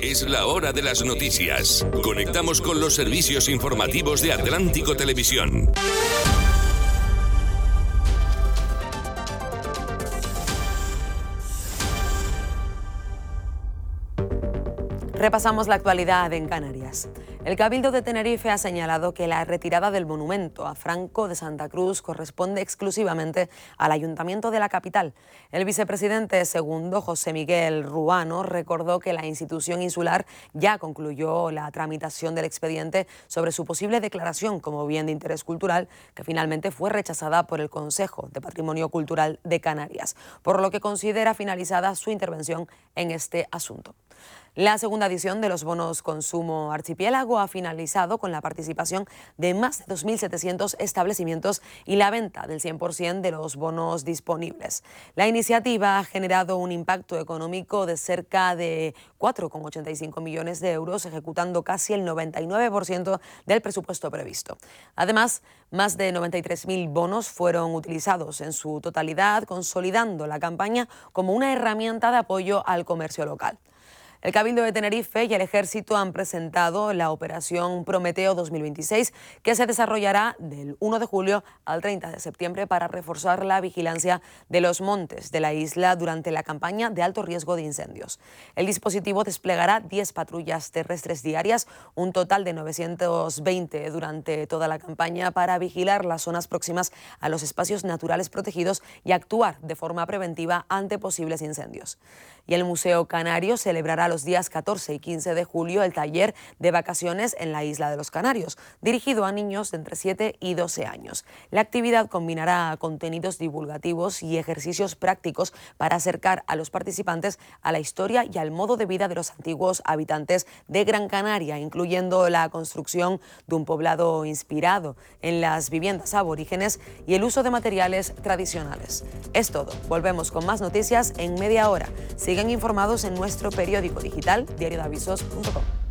Es la hora de las noticias. Conectamos con los servicios informativos de Atlántico Televisión. Repasamos la actualidad en Canarias. El Cabildo de Tenerife ha señalado que la retirada del monumento a Franco de Santa Cruz corresponde exclusivamente al Ayuntamiento de la capital. El vicepresidente segundo, José Miguel Ruano, recordó que la institución insular ya concluyó la tramitación del expediente sobre su posible declaración como bien de interés cultural, que finalmente fue rechazada por el Consejo de Patrimonio Cultural de Canarias, por lo que considera finalizada su intervención en este asunto. La segunda edición de los bonos Consumo Archipiélago ha finalizado con la participación de más de 2.700 establecimientos y la venta del 100% de los bonos disponibles. La iniciativa ha generado un impacto económico de cerca de 4,85 millones de euros, ejecutando casi el 99% del presupuesto previsto. Además, más de 93.000 bonos fueron utilizados en su totalidad, consolidando la campaña como una herramienta de apoyo al comercio local. El Cabildo de Tenerife y el Ejército han presentado la Operación Prometeo 2026, que se desarrollará del 1 de julio al 30 de septiembre para reforzar la vigilancia de los montes de la isla durante la campaña de alto riesgo de incendios. El dispositivo desplegará 10 patrullas terrestres diarias, un total de 920 durante toda la campaña, para vigilar las zonas próximas a los espacios naturales protegidos y actuar de forma preventiva ante posibles incendios. Y el Museo Canario celebrará los días 14 y 15 de julio el taller de vacaciones en la isla de los Canarios, dirigido a niños de entre 7 y 12 años. La actividad combinará contenidos divulgativos y ejercicios prácticos para acercar a los participantes a la historia y al modo de vida de los antiguos habitantes de Gran Canaria, incluyendo la construcción de un poblado inspirado en las viviendas aborígenes y el uso de materiales tradicionales. Es todo. Volvemos con más noticias en media hora. Sigan informados en nuestro periódico digital diariodeavisos.com.